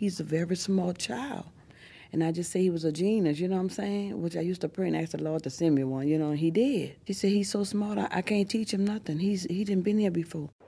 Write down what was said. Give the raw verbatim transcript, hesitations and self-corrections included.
he's a very smart child. And I just say he was a genius, you know what I'm saying? Which I used to pray and ask the Lord to send me one, you know, and he did. She said, he's so smart, I, I can't teach him nothing. He's He didn't been here before.